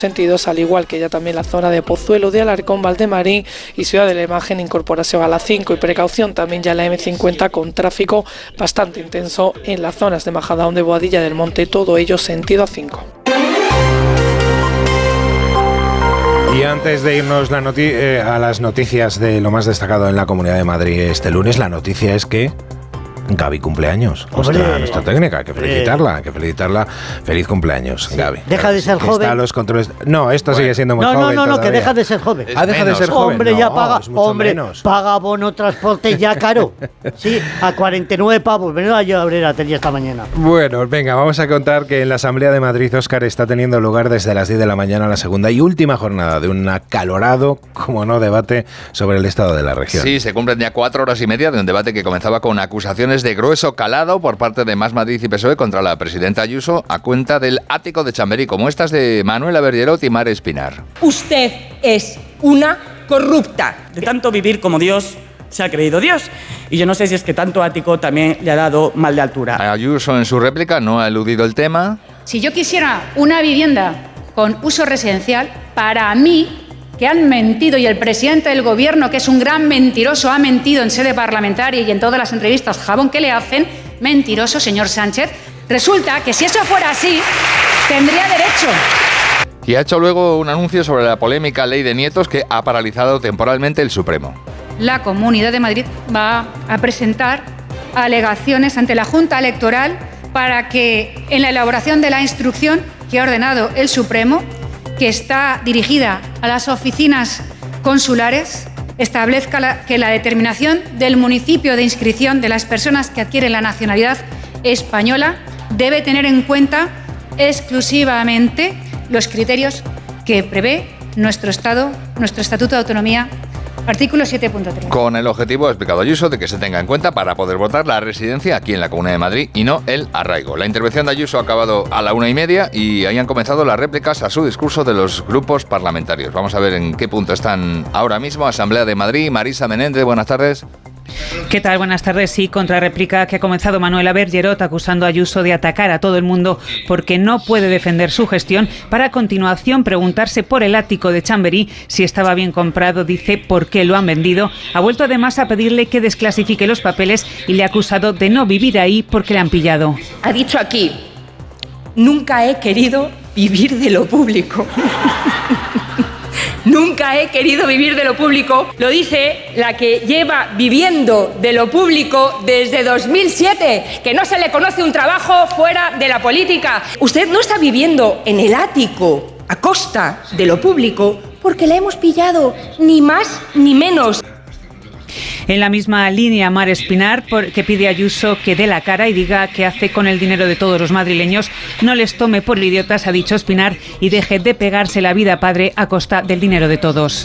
sentidos, al igual que ya también la zona de Pozuelo de Alarcón, Valdemarín y Ciudad de la Imagen, incorporación a la 5 y precaución también ya en la M50 con tráfico bastante intenso en las zonas de Majadahonda, de Boadilla del Monte, todo ello sentido A5. Y antes de irnos a las noticias de lo más destacado en la Comunidad de Madrid este lunes, la noticia es que Gaby cumpleaños, nuestra técnica, hay que felicitarla. Feliz cumpleaños, Gaby. Deja de ser joven. Está a los controles. No, esto sigue siendo muy joven. No, que deja de ser joven. Deja de ser joven. Hombre, ya paga bono transporte ya caro. Sí, a 49 pavos. Menuda llorera tenía esta mañana. Bueno, venga, vamos a contar que en la Asamblea de Madrid, Óscar, está teniendo lugar desde las 10 de la mañana la segunda y última jornada de un acalorado, como no, debate sobre el estado de la región. Sí, se cumplen ya 4 horas y media de un debate que comenzaba con acusaciones de grueso calado por parte de Más Madrid y PSOE contra la presidenta Ayuso a cuenta del ático de Chamberí, como estas de Manuela Bergerot y Mar Espinar. Usted es una corrupta. De tanto vivir como Dios se ha creído Dios. Y yo no sé si es que tanto ático también le ha dado mal de altura. Ayuso en su réplica no ha eludido el tema. Si yo quisiera una vivienda con uso residencial, para mí, que han mentido, y el presidente del gobierno, que es un gran mentiroso, ha mentido en sede parlamentaria y en todas las entrevistas jabón que le hacen, mentiroso, señor Sánchez, resulta que si eso fuera así, tendría derecho. Y ha hecho luego un anuncio sobre la polémica ley de nietos que ha paralizado temporalmente el Supremo. La Comunidad de Madrid va a presentar alegaciones ante la Junta Electoral para que en la elaboración de la instrucción que ha ordenado el Supremo, que está dirigida a las oficinas consulares, establezca que la determinación del municipio de inscripción de las personas que adquieren la nacionalidad española debe tener en cuenta exclusivamente los criterios que prevé nuestro Estatuto de Autonomía, artículo 7.3. Con el objetivo, ha explicado Ayuso, de que se tenga en cuenta para poder votar la residencia aquí en la Comunidad de Madrid y no el arraigo. La intervención de Ayuso ha acabado a la 1:30 y ahí han comenzado las réplicas a su discurso de los grupos parlamentarios. Vamos a ver en qué punto están ahora mismo. Asamblea de Madrid, Marisa Menéndez, buenas tardes. ¿Qué tal? Buenas tardes. Sí, contrarréplica que ha comenzado Manuela Bergerot acusando a Ayuso de atacar a todo el mundo porque no puede defender su gestión, para a continuación preguntarse por el ático de Chamberí, si estaba bien comprado, dice, por qué lo han vendido. Ha vuelto además a pedirle que desclasifique los papeles y le ha acusado de no vivir ahí porque le han pillado. Ha dicho aquí, nunca he querido vivir de lo público. Nunca he querido vivir de lo público, lo dice la que lleva viviendo de lo público desde 2007, que no se le conoce un trabajo fuera de la política. Usted no está viviendo en el ático a costa de lo público porque la hemos pillado, ni más ni menos. En la misma línea, Mar Espinar, que pide a Ayuso que dé la cara y diga qué hace con el dinero de todos los madrileños. No les tome por idiotas, ha dicho Espinar, y deje de pegarse la vida padre a costa del dinero de todos.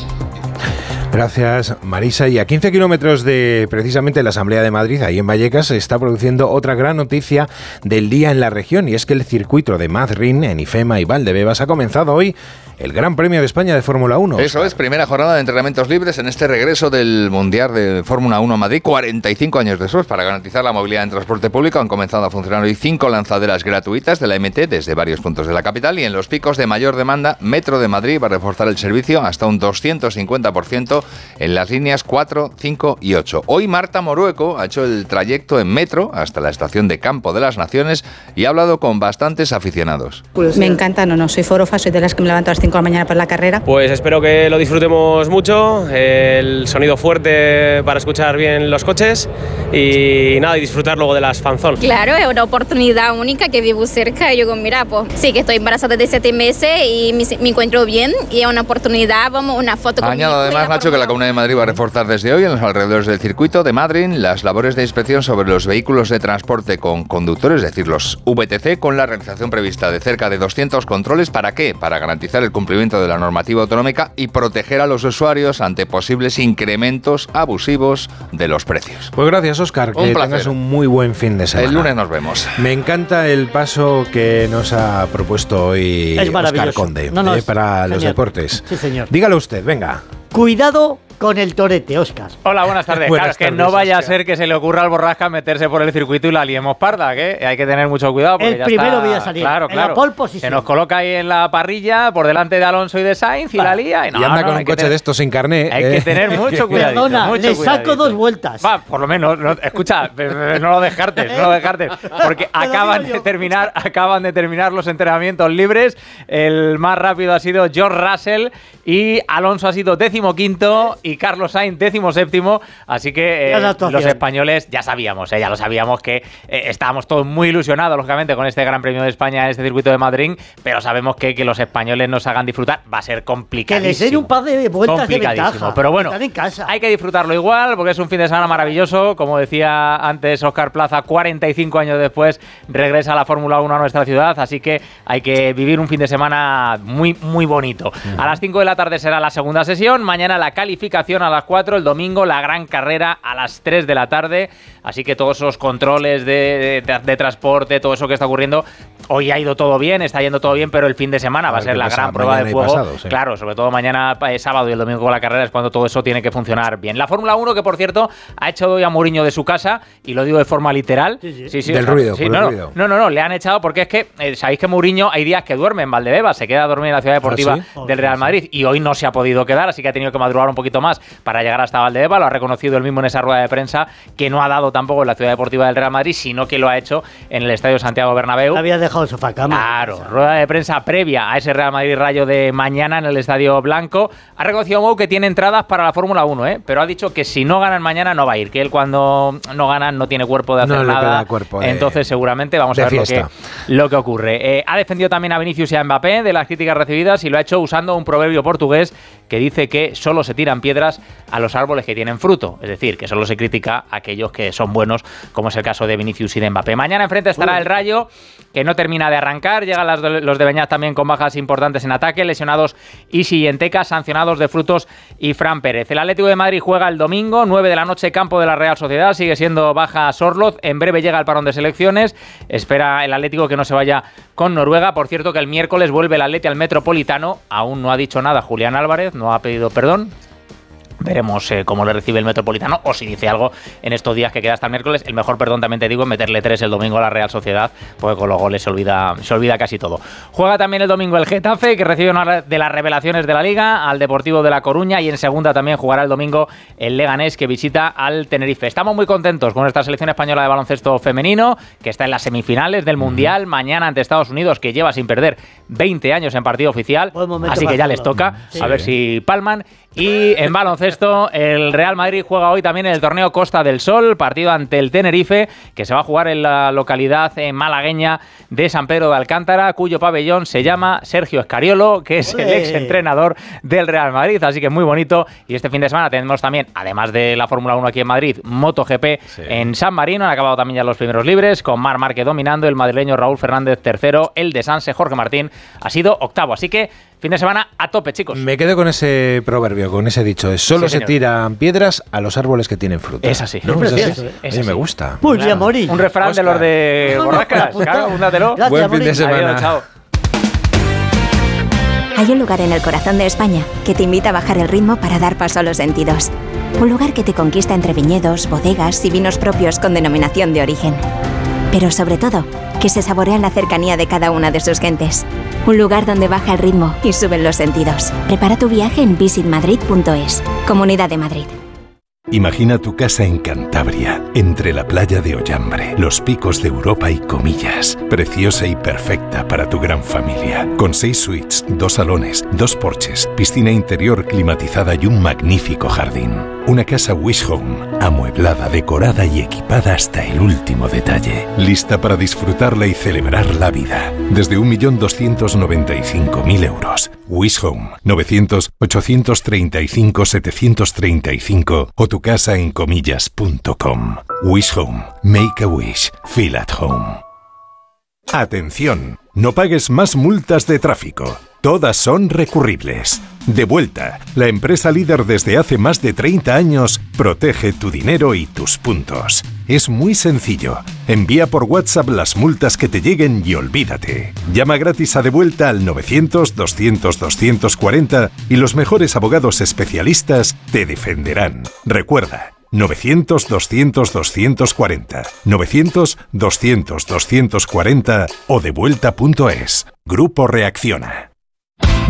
Gracias, Marisa. Y a 15 kilómetros de precisamente la Asamblea de Madrid, ahí en Vallecas, se está produciendo otra gran noticia del día en la región, y es que el circuito de Madrid, en Ifema y Valdebebas, ha comenzado hoy el Gran Premio de España de Fórmula 1. Eso es, primera jornada de entrenamientos libres en este regreso del Mundial de Fórmula 1 a Madrid, 45 años después. Para garantizar la movilidad en transporte público han comenzado a funcionar hoy 5 lanzaderas gratuitas de la MT desde varios puntos de la capital, y en los picos de mayor demanda, Metro de Madrid va a reforzar el servicio hasta un 250% en las líneas 4, 5 y 8. Hoy Marta Morueco ha hecho el trayecto en metro hasta la estación de Campo de las Naciones y ha hablado con bastantes aficionados. Me encanta, no soy forofa, soy de las que me levanto a las 5 de la mañana para la carrera. Pues espero que lo disfrutemos mucho, el sonido fuerte para escuchar bien los coches y nada, y disfrutar luego de las fanzón. Claro, es una oportunidad única que vivo cerca y yo digo, mira, pues sí que estoy embarazada de 7 meses y me encuentro bien y es una oportunidad, vamos, una foto conmigo. Añado además, Nacho, que la Comunidad de Madrid va a reforzar desde hoy en los alrededores del circuito de Madrid las labores de inspección sobre los vehículos de transporte con conductores, es decir, los VTC, con la realización prevista de cerca de 200 controles. ¿Para qué? Para garantizar el cumplimiento de la normativa autonómica y proteger a los usuarios ante posibles incrementos abusivos de los precios. Pues gracias, Óscar, que tengas un muy buen fin de semana. El lunes nos vemos. Me encanta el paso que nos ha propuesto hoy Óscar Conde, para los deportes. Sí, señor. Dígalo usted, venga. Cuidado con el torete, Óscar. Hola, buenas tardes. Claro, es que no vaya a ser que se le ocurra al Borrasca meterse por el circuito y la liemos parda, que hay que tener mucho cuidado. Porque el primero voy a salir, claro, en la pole position. Se nos coloca ahí en la parrilla, por delante de Alonso y de Sainz, y la lía. Y anda con un coche de estos sin carné. Hay que tener mucho cuidado. Perdona, le saco 2 vueltas. Va, por lo menos, escucha, no lo descartes, porque acaban de terminar los entrenamientos libres. El más rápido ha sido George Russell y Alonso ha sido 15º y Carlos Sainz 17º, así que los españoles ya lo sabíamos que estábamos todos muy ilusionados, lógicamente, con este Gran Premio de España en este circuito de Madrid, pero sabemos que los españoles nos hagan disfrutar va a ser complicadísimo. Que les den un par de vueltas de ventaja. Pero bueno, en casa. Hay que disfrutarlo igual, porque es un fin de semana maravilloso. Como decía antes Óscar Plaza, 45 años después regresa la Fórmula 1 a nuestra ciudad, así que hay que vivir un fin de semana muy, muy bonito. A las 5 de la tarde será la segunda sesión, mañana la calificación a las 4, el domingo la gran carrera a las 3 de la tarde, así que todos esos controles de transporte, todo eso que está ocurriendo, hoy ha ido todo bien, está yendo todo bien, pero el fin de semana va a ser la gran prueba de fuego. Pasado, sí. Claro, sobre todo mañana, sábado y el domingo con la carrera es cuando todo eso tiene que funcionar bien. La Fórmula 1, que por cierto, ha echado hoy a Mourinho de su casa, y lo digo de forma literal. Sí, del ruido, sí, ruido. No, le han echado porque es que sabéis que Mourinho hay días que duerme en Valdebebas, se queda a dormir en la ciudad deportiva del Real Madrid, y hoy no se ha podido quedar, así que ha tenido que madrugar un poquito más para llegar hasta Valdebebas. Lo ha reconocido él mismo en esa rueda de prensa, que no ha dado tampoco en la ciudad deportiva del Real Madrid, sino que lo ha hecho en el Estadio Santiago Bernabéu. Le había dejado el sofá cama. Claro, rueda de prensa previa a ese Real Madrid-Rayo de mañana en el Estadio Blanco. Ha reconocido Mou que tiene entradas para la Fórmula 1, pero ha dicho que si no ganan mañana no va a ir, que él cuando no ganan no tiene cuerpo de hacer nada. Entonces seguramente vamos a ver lo que ocurre. Ha defendido también a Vinicius y a Mbappé de las críticas recibidas, y lo ha hecho usando un proverbio portugués que dice que solo se tiran piedras a los árboles que tienen fruto, es decir, que solo se critica a aquellos que son buenos, como es el caso de Vinicius y de Mbappé. Mañana enfrente estará el Rayo, que no termina de arrancar. Llegan los de Beñat también con bajas importantes en ataque, lesionados Isi y Enteca, sancionados de Frutos y Fran Pérez. El Atlético de Madrid juega el domingo, 9 de la noche, campo de la Real Sociedad. Sigue siendo baja Sorloth, en breve llega el parón de selecciones. Espera el Atlético que no se vaya con Noruega. Por cierto, que el miércoles vuelve el Atleti al Metropolitano. Aún no ha dicho nada Julián Álvarez, no ha pedido perdón. Veremos cómo le recibe el Metropolitano, o si dice algo en estos días que queda hasta el miércoles. El mejor perdón, también te digo, es meterle 3 el domingo a la Real Sociedad, porque con los goles se olvida casi todo. Juega también el domingo el Getafe, que recibe una de las revelaciones de la Liga, al Deportivo de La Coruña, y en segunda también jugará el domingo el Leganés, que visita al Tenerife. Estamos muy contentos con nuestra selección española de baloncesto femenino, que está en las semifinales del Mundial, mañana ante Estados Unidos, que lleva sin perder 20 años en partido oficial, así que ya les toca, a ver si palman. Y en baloncesto, el Real Madrid juega hoy también en el torneo Costa del Sol, partido ante el Tenerife, que se va a jugar en la localidad malagueña de San Pedro de Alcántara, cuyo pabellón se llama Sergio Escariolo, que es el ex entrenador del Real Madrid, así que muy bonito. Y este fin de semana tenemos también, además de la Fórmula 1 aquí en Madrid, MotoGP en San Marino. Han acabado también ya los primeros libres, con Marc Márquez dominando, el madrileño Raúl Fernández tercero, el de Sanse Jorge Martín ha sido octavo, así que fin de semana a tope, chicos. Me quedo con ese proverbio, con ese dicho, es solo se tiran piedras a los árboles que tienen fruta. Es así. ¿No? Es así. Me gusta. Muy bien, Mori. Un refrán Oscar. De los de Borrascas. Claro, úndatelo. Buen fin de semana. Adiós, chao. Hay un lugar en el corazón de España que te invita a bajar el ritmo para dar paso a los sentidos. Un lugar que te conquista entre viñedos, bodegas y vinos propios con denominación de origen. Pero sobre todo, que se saborea en la cercanía de cada una de sus gentes. Un lugar donde baja el ritmo y suben los sentidos. Prepara tu viaje en visitmadrid.es. Comunidad de Madrid. Imagina tu casa en Cantabria, entre la playa de Ollambre, los picos de Europa y Comillas. Preciosa y perfecta para tu gran familia. Con 6 suites, 2 salones, 2 porches, piscina interior climatizada y un magnífico jardín. Una casa Wish Home, amueblada, decorada y equipada hasta el último detalle. Lista para disfrutarla y celebrar la vida. Desde 1.295.000 euros. Wish Home, 900-835-735 o tu casa en comillas.com. Wish Home. Make a wish. Feel at home. Atención, no pagues más multas de tráfico. Todas son recurribles. Devuelta, la empresa líder desde hace más de 30 años, protege tu dinero y tus puntos. Es muy sencillo. Envía por WhatsApp las multas que te lleguen y olvídate. Llama gratis a Devuelta al 900-200-240 y los mejores abogados especialistas te defenderán. Recuerda, 900-200-240, 900-200-240 o devuelta.es. Grupo Reacciona.